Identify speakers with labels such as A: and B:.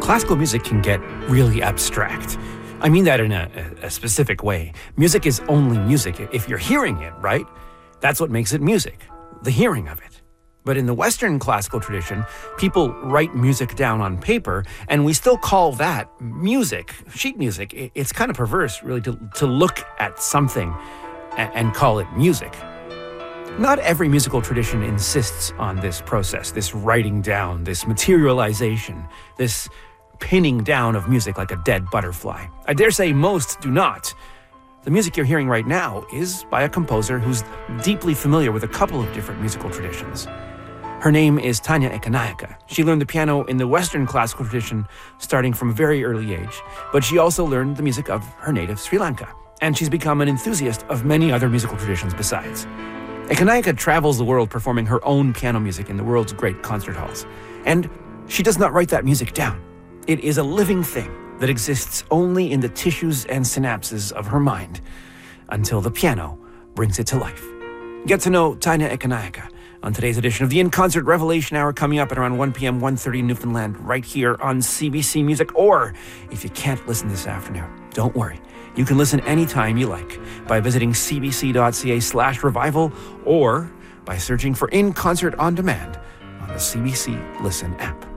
A: classical music can get really abstract. I mean that in a specific way. Music is only music if you're hearing it, right? That's what makes it music, the hearing of it. But in the Western classical tradition, people write music down on paper, and we still call that music, sheet music. It's kind of perverse, really, to look at something and call it music. Not every musical tradition insists on this process, this writing down, this materialization, this pinning down of music like a dead butterfly. I dare say most do not. The music you're hearing right now is by a composer who's deeply familiar with a couple of different musical traditions. Her name is Tanya Ekanaika. She learned the piano in the Western classical tradition starting from a very early age, but she also learned the music of her native Sri Lanka, and she's become an enthusiast of many other musical traditions besides. Ekanaika travels the world performing her own piano music in the world's great concert halls, and she does not write that music down. It is a living thing that exists only in the tissues and synapses of her mind until the piano brings it to life. Get to know Tanya Ekanaika on today's edition of the In Concert Revelation Hour, coming up at around 1 p.m., 1:30 Newfoundland, right here on CBC Music. Or if you can't listen this afternoon, don't worry. You can listen anytime you like by visiting cbc.ca/revival or by searching for In Concert On Demand on the CBC Listen app.